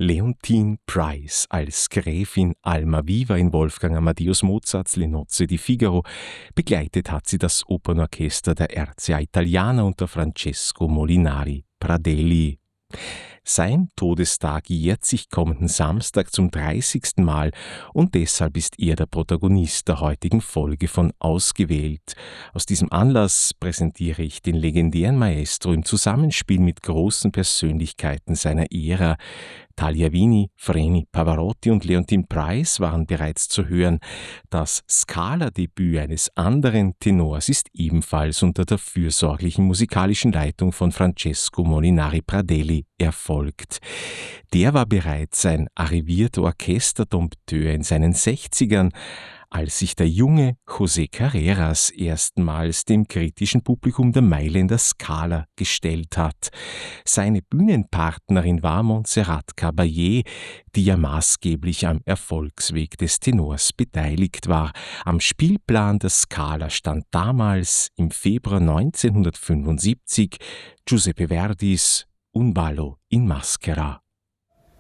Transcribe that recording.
Leontine Price als Gräfin Almaviva in Wolfgang Amadeus Mozarts Le Nozze di Figaro. Begleitet hat sie das Opernorchester der RCA Italiana unter Francesco Molinari Pradelli. Sein Todestag jährt sich kommenden Samstag zum 30. Mal und deshalb ist er der Protagonist der heutigen Folge von Ausgewählt. Aus diesem Anlass präsentiere ich den legendären Maestro im Zusammenspiel mit großen Persönlichkeiten seiner Ära. Tagliavini, Freni, Pavarotti und Leontine Price waren bereits zu hören. Das Scala-Debüt eines anderen Tenors ist ebenfalls unter der fürsorglichen musikalischen Leitung von Francesco Molinari Pradelli erfolgt. Der war bereits ein arrivierter Orchesterdompteur in seinen 60ern, als sich der junge José Carreras erstmals dem kritischen Publikum der Mailänder Scala gestellt hat. Seine Bühnenpartnerin war Montserrat Caballé, die ja maßgeblich am Erfolgsweg des Tenors beteiligt war. Am Spielplan der Scala stand damals im Februar 1975 Giuseppe Verdis Un ballo in maschera.